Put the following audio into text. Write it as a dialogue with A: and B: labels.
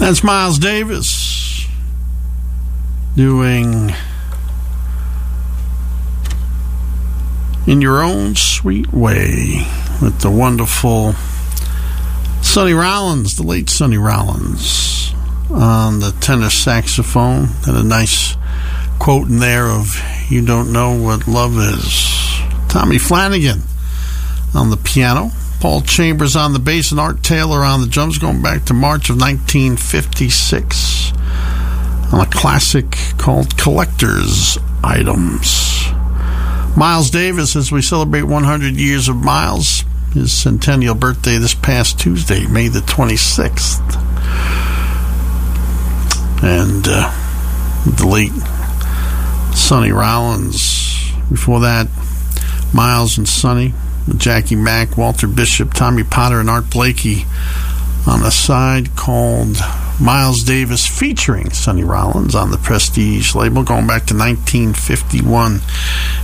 A: That's Miles Davis doing In Your Own Sweet Way with the wonderful Sonny Rollins, the late Sonny Rollins, on the tenor saxophone. And a nice quote in there of "You don't know what love is." Tommy Flanagan on the piano, Paul Chambers on the bass, and Art Taylor on the drums, going back to March of 1956 on a classic called Collector's Items. Miles Davis, as we celebrate 100 years of Miles, his centennial birthday this past Tuesday, May the 26th. And the late Sonny Rollins. Before that, Miles and Sonny, Jackie Mack, Walter Bishop, Tommy Potter, and Art Blakey on a side called Miles Davis featuring Sonny Rollins on the Prestige label, going back to 1951.